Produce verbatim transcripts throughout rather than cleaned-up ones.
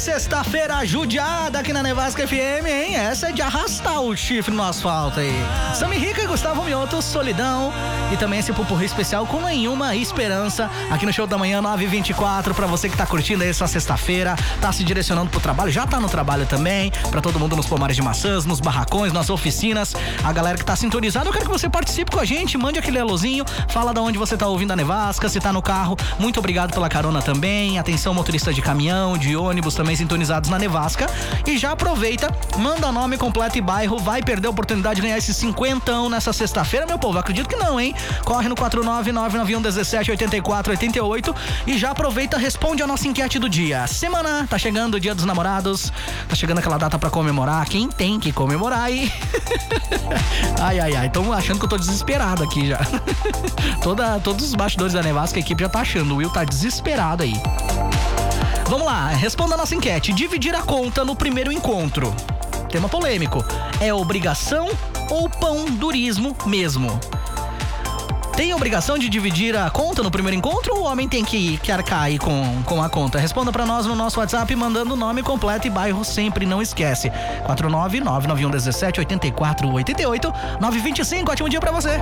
sexta-feira judiada aqui na Nevasca F M, hein? Essa é de arrastar o chifre no asfalto aí. Sami Rica e Gustavo Mioto, Solidão. E também esse pupurri especial com Nenhuma Esperança aqui no Show da Manhã nove e vinte e quatro. Pra você que tá curtindo aí essa sexta-feira, tá se direcionando pro trabalho, já tá no trabalho também. Pra todo mundo nos pomares de maçãs, nos barracões, nas oficinas. A galera que tá sintonizada, eu quero que você participe com a gente. Mande aquele alôzinho, fala de onde você tá ouvindo a Nevasca, se tá no carro. Muito obrigado pela carona também. Atenção, motorista de caminhão, de ônibus também sintonizados na Nevasca. E já aproveita, manda nome completo e bairro. Vai perder a oportunidade de ganhar esse cinquentão nessa sexta-feira, meu povo? Acredito que não, hein? Corre no quatro nove nove nove um um sete oito quatro oito oito e já aproveita, responde a nossa enquete do dia. Semana, tá chegando o Dia dos Namorados, tá chegando aquela data pra comemorar. Quem tem que comemorar aí? Ai, ai, ai, tão achando que eu tô desesperado aqui já. Toda, todos os bastidores da Nevasca, a equipe já tá achando. O Will tá desesperado aí. Vamos lá, responda a nossa enquete. Dividir a conta no primeiro encontro. Tema polêmico. É obrigação ou pandurismo mesmo? Tem a obrigação de dividir a conta no primeiro encontro ou o homem tem que, que arcar aí com, com a conta? Responda pra nós no nosso WhatsApp mandando nome completo e bairro sempre, não esquece. quatro nove nove nove um um sete oito quatro oito oito nove vinte e cinco, ótimo dia pra você.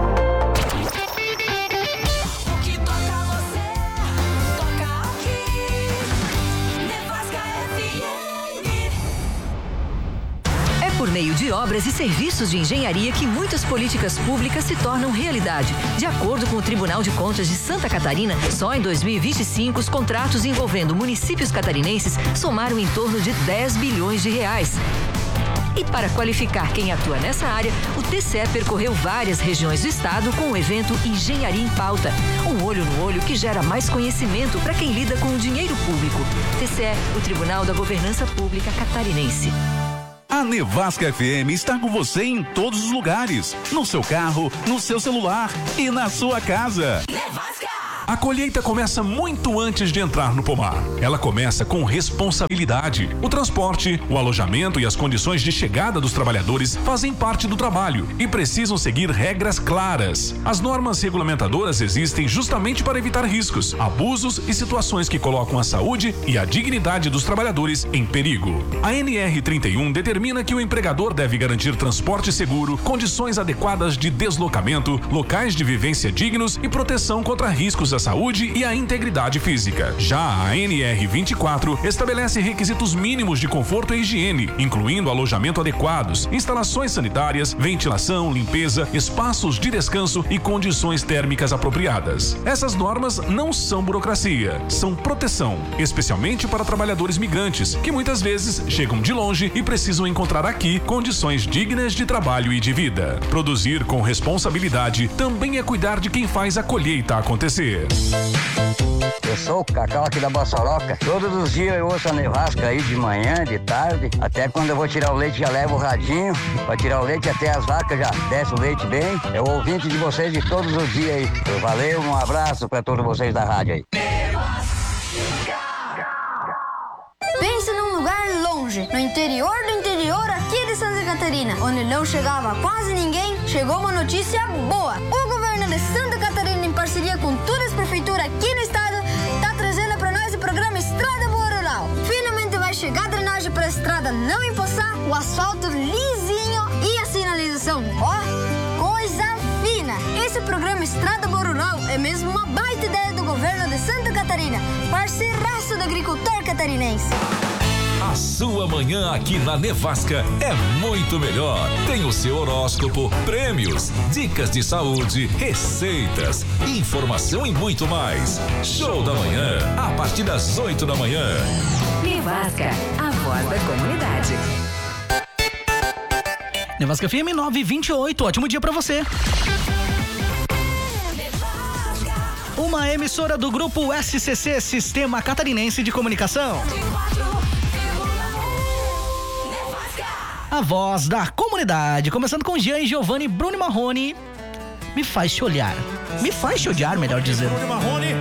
Por meio de obras e serviços de engenharia que muitas políticas públicas se tornam realidade. De acordo com o Tribunal de Contas de Santa Catarina, só em dois mil e vinte e cinco os contratos envolvendo municípios catarinenses somaram em torno de dez bilhões de reais. E para qualificar quem atua nessa área, o T C E percorreu várias regiões do estado com o evento Engenharia em Pauta. Um olho no olho que gera mais conhecimento para quem lida com o dinheiro público. T C E, o Tribunal da Governança Pública Catarinense. A Nevasca F M está com você em todos os lugares, no seu carro, no seu celular e na sua casa. Nevasca! A colheita começa muito antes de entrar no pomar. Ela começa com responsabilidade. O transporte, o alojamento e as condições de chegada dos trabalhadores fazem parte do trabalho e precisam seguir regras claras. As normas regulamentadoras existem justamente para evitar riscos, abusos e situações que colocam a saúde e a dignidade dos trabalhadores em perigo. A N R trinta e um determina que o empregador deve garantir transporte seguro, condições adequadas de deslocamento, locais de vivência dignos e proteção contra riscos à saúde e à integridade física. Já a N R vinte e quatro estabelece requisitos mínimos de conforto e higiene, incluindo alojamento adequados, instalações sanitárias, ventilação, limpeza, espaços de descanso e condições térmicas apropriadas. Essas normas não são burocracia, são proteção, especialmente para trabalhadores migrantes, que muitas vezes chegam de longe e precisam encontrar aqui condições dignas de trabalho e de vida. Produzir com responsabilidade também é cuidar de quem faz a colheita acontecer. Eu sou o Cacau aqui da Bossoroca. Todos os dias eu ouço a Nevasca aí de manhã, de tarde. Até quando eu vou tirar o leite já levo o radinho. Pra tirar o leite até as vacas já desce o leite bem. É o ouvinte de vocês de todos os dias aí. Valeu, um abraço pra todos vocês da rádio aí. Pense num lugar longe, no interior do interior aqui de Santa Catarina, onde não chegava quase ninguém. Chegou uma notícia boa. O governo de Santa Catarina, em parceria com todas as prefeituras aqui no estado, tá trazendo para nós o programa Estrada Boa Rural. Finalmente vai chegar a drenagem para a estrada não empoçar, o asfalto lisinho e a sinalização, ó, coisa fina. Esse programa Estrada Boa Rural é mesmo uma baita ideia do governo de Santa Catarina, parceiraço do agricultor catarinense. A sua manhã aqui na Nevasca é muito melhor. Tem o seu horóscopo, prêmios, dicas de saúde, receitas, informação e muito mais. Show da manhã, a partir das oito da manhã. Nevasca, a voz da comunidade. Nevasca F M nove e vinte e oito, ótimo dia pra você. Uma emissora do grupo S C C, Sistema Catarinense de Comunicação. A voz da comunidade, começando com Jean e Giovanni, Bruno e Marrone. Me faz te olhar. Me faz te odiar, melhor dizendo.